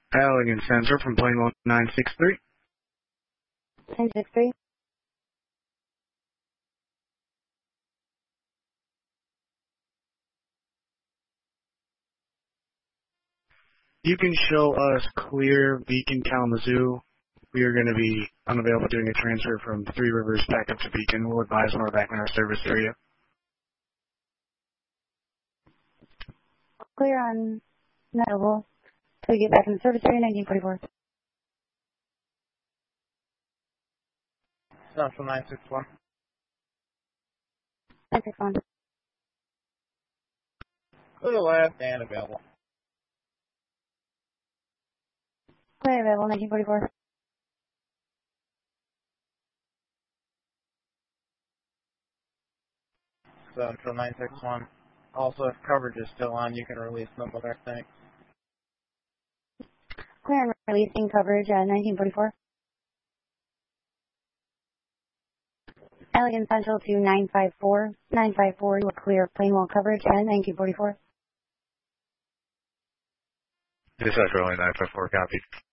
Allegan Central from Plane 963. 963. You can show us clear Beacon, Kalamazoo. We are going to be unavailable doing a transfer from Three Rivers back up to Beacon. We'll advise when we're back in our service area. Clear on not available. So we get back in the service area, 1944. Central 961. 961. Clear left and available. Clear available, 1944. Central 961. Also, if coverage is still on, you can release them with our thanks. Clear and releasing coverage at 1944. Allegan Central to 954. 954 to clear plane wall coverage at 1944. This is Central 954, copy.